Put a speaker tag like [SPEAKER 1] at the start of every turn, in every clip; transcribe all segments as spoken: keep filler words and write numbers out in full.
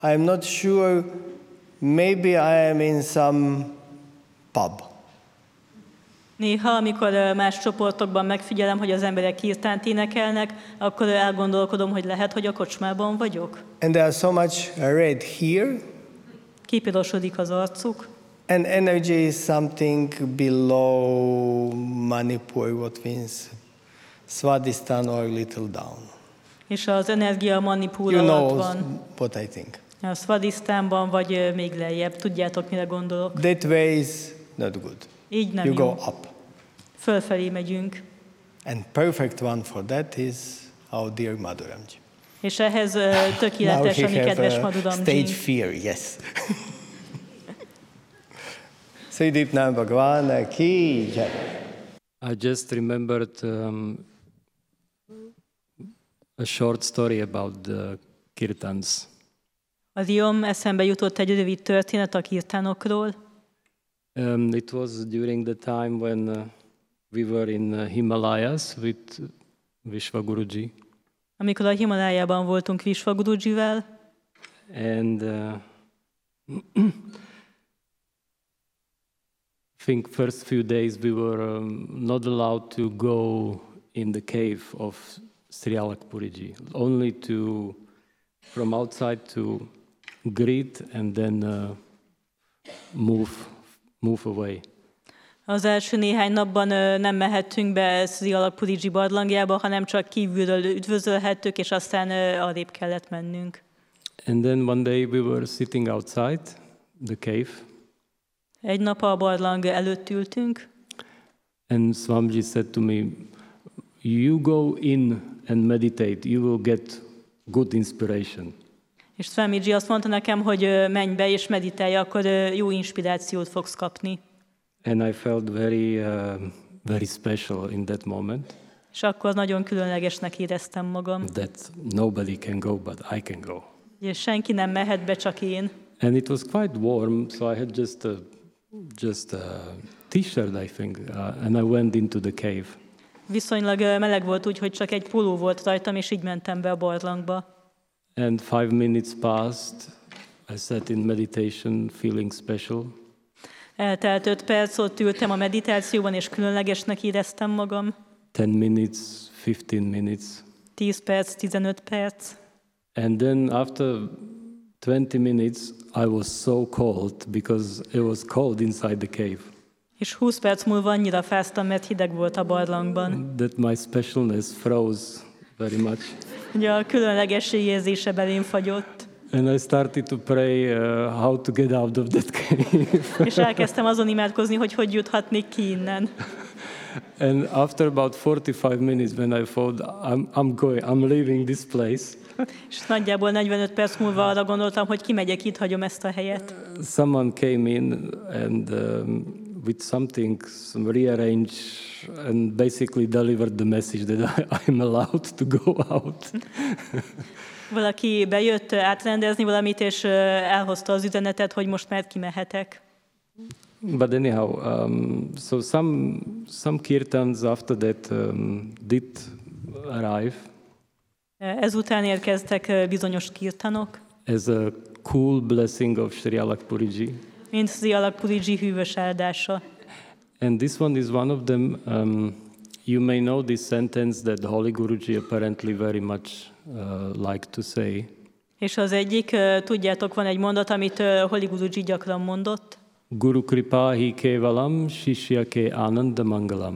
[SPEAKER 1] I'm not sure, maybe I am in some pub.
[SPEAKER 2] Néha, amikor ö, más csoportokban megfigyelem, hogy az emberek kirtánt énekelnek, akkor ö, elgondolkodom, hogy lehet, hogy a kocsmában vagyok.
[SPEAKER 1] And there are so much red here,
[SPEAKER 2] Kipirosodik az arcuk,
[SPEAKER 1] and energy is something below Manipur, what means Swadhisthana or little down.
[SPEAKER 2] és az energia Manipur
[SPEAKER 1] You
[SPEAKER 2] alatt
[SPEAKER 1] know
[SPEAKER 2] van.
[SPEAKER 1] what I think.
[SPEAKER 2] A Szvadisztánban, vagy ö, még lejjebb. Tudjátok, mire gondolok?
[SPEAKER 1] That way is not good.
[SPEAKER 2] Így nem
[SPEAKER 1] You
[SPEAKER 2] jó.
[SPEAKER 1] go up.
[SPEAKER 2] Fölfelé megyünk.
[SPEAKER 1] And perfect one for that is our dear Madhuramji.
[SPEAKER 2] És ehhez ö,
[SPEAKER 1] Now
[SPEAKER 2] tökéletes
[SPEAKER 1] he
[SPEAKER 2] a mi
[SPEAKER 1] have
[SPEAKER 2] kedves
[SPEAKER 1] a
[SPEAKER 2] Madhuramjink.
[SPEAKER 1] stage fear, yes. Sridipnam Bhagwan ki jai.
[SPEAKER 3] I just remembered um, a short story about the kirtans.
[SPEAKER 2] Az iom eszembe jutott egy rövid történet a kirtánokról.
[SPEAKER 3] Um, it was during the time when uh, we were in uh, Himalayas with Vishwaguruji,
[SPEAKER 2] Amikor a Himalájában voltunk Vishwagurujivel,
[SPEAKER 3] and uh, I think first few days we were um, not allowed to go in the cave of Sri Alakpuriji, only to from outside to greet and then uh, move move away.
[SPEAKER 2] az első néhány napban ö, nem mehettünk be Sri Alakpuriji barlangjába, hanem csak kívülről üdvözölhettük, és aztán ö, arrébb kellett mennünk.
[SPEAKER 3] And then one day we were sitting outside the cave,
[SPEAKER 2] Egy nap a barlang előtt ültünk,
[SPEAKER 3] and Swamiji said to me, "You go in and meditate. You will get good inspiration."
[SPEAKER 2] és Swamiji azt mondta nekem, hogy ö, menj be és meditálj, akkor ö, jó inspirációt fogsz kapni.
[SPEAKER 3] And I felt very, uh, very special in that moment.
[SPEAKER 2] És akkor nagyon különlegesnek éreztem magam.
[SPEAKER 3] That nobody can go, but I can go.
[SPEAKER 2] És senki nem mehet be, csak én.
[SPEAKER 3] And it was quite warm, so I had just a just a t-shirt, I think, uh, and I went into the cave.
[SPEAKER 2] Viszonylag ö, meleg volt, úgyhogy csak egy póló volt rajtam, és így mentem be a barlangba.
[SPEAKER 3] And five minutes passed. I sat in meditation, feeling special.
[SPEAKER 2] Eltelt öt perc, ott ültem a meditációban, és különlegesnek éreztem magam.
[SPEAKER 3] Ten minutes, fifteen minutes.
[SPEAKER 2] Tíz perc, tizenöt perc.
[SPEAKER 3] And then after twenty minutes, I was so cold because it was cold inside the cave.
[SPEAKER 2] És húsz perc múlva annyira fáztam, mert hideg volt a barlangban.
[SPEAKER 3] That my specialness froze very much.
[SPEAKER 2] Ugye a különlegesség érzése belém fagyott.
[SPEAKER 3] And I started to pray uh, how to get out of that cave.
[SPEAKER 2] És elkezdtem azon imádkozni, hogy hogy juthatnék ki innen.
[SPEAKER 3] And after about forty-five minutes, when I thought, I'm, I'm going, I'm leaving this place,
[SPEAKER 2] És nagyjából negyvenöt perc múlva arra gondoltam, hogy kimegyek, itt hagyom ezt a helyet.
[SPEAKER 3] someone came in and um, with something, some rearrange, and basically delivered the message that I, I'm allowed to go out.
[SPEAKER 2] Valaki bejött átrendezni valamit, és ö, elhozta az üzenetet, hogy most már kimehetek.
[SPEAKER 3] But anyhow, um, so some some kirtans after that um, did arrive
[SPEAKER 2] Ezután érkeztek ö, bizonyos kirtanok,
[SPEAKER 3] as a cool blessing of Sri Alakpuriji.
[SPEAKER 2] mint Sri Alakpuriji hűvös áldása.
[SPEAKER 3] And this one is one of them. Um, you may know this sentence that Holy Guruji apparently very much uh, liked to say.
[SPEAKER 2] És az egyik, ö, tudjátok, van egy mondat, amit ö, Holy Guruji gyakran mondott.
[SPEAKER 3] Guru Kripa hi kevalam shishya ke ananda mangalam.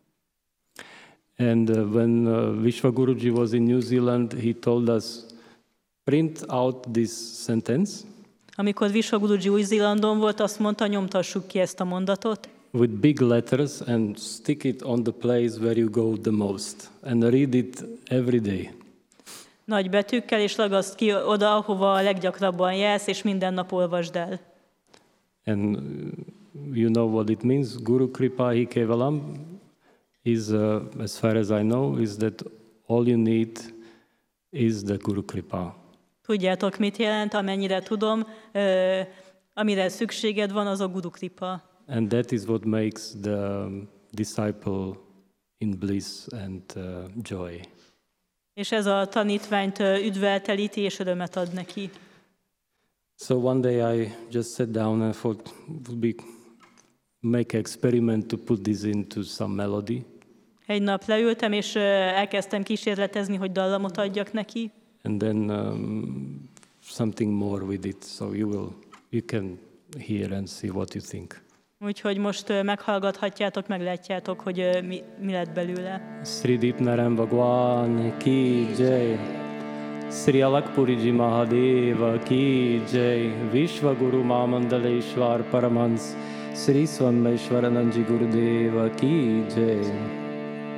[SPEAKER 3] And uh, when uh, Vishwaguruji was in New Zealand, he told us, print out this sentence
[SPEAKER 2] Amikor Vishwaguruji Új-Zélandon volt, azt mondta, nyomtassuk ki ezt a mondatot,
[SPEAKER 3] with big letters and stick it on the place where you go the most and read it every day.
[SPEAKER 2] nagy betűkkel, és ragaszt ki oda, ahova a leggyakrabban jársz, és minden nap olvasd el.
[SPEAKER 3] And uh, you know what it means. Guru Kripa hi kevalam is, uh, as far as I know, is that all you need is the Guru Kripa.
[SPEAKER 2] Tudjátok, mit jelent, amennyire tudom, ö, amire szükséged van, az a Guru Kripa.
[SPEAKER 3] And that is what makes the disciple in bliss and uh, joy.
[SPEAKER 2] És ez a tanítványt ö, üdveltelíti, és örömet ad neki.
[SPEAKER 3] So one day I just sat down and thought it would be make an experiment to put this into some melody.
[SPEAKER 2] Egy nap leültem, és ö, elkezdtem kísérletezni, hogy dallamot adjak neki.
[SPEAKER 3] And then um, something more with it, so you will you can hear and see what you think.
[SPEAKER 2] Úgyhogy most ö, meghallgathatjátok, meglátjátok, hogy ö, mi, mi lett belőle.
[SPEAKER 3] Sri Dipnaram Bhagwan ki jai, Sri Alakpuriji Mahadeva ki jai, Vishwaguru Mamandaleshwar Paramhans, Sri Swammeshwarananji Gurudeva ki jai.